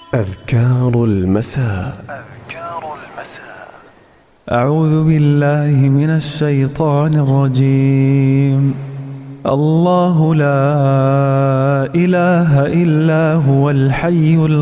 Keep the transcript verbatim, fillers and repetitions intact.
أذكار المساء. أعوذ بالله من الشيطان الرجيم. الله لا إله إلا هو الحي